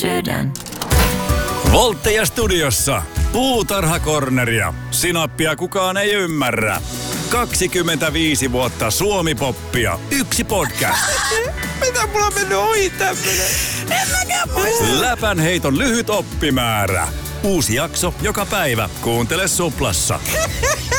Voltteja studiossa. Puutarhakorneria. Sinappia kukaan ei ymmärrä. 25 vuotta Suomi-poppia. Yksi podcast. Mitä mulla on mennyt ohi tämmönen? En mäkään muista. Läpänheiton lyhyt oppimäärä. Uusi jakso joka päivä. Kuuntele Suplassa.